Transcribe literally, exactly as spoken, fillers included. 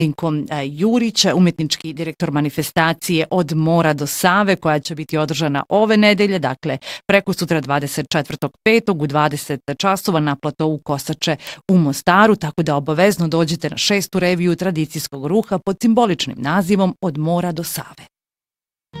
Dinko Jurić, umjetnički direktor manifestacije Od mora do Save, koja će biti održana ove nedelje, dakle preko sutra dvadeset četvrtog petog u dvadeset časova na platovu Kosače u Mostaru, tako da obavezno dođete na šestu reviju tradicijskog ruha pod simboličnim nazivom Od mora do Save.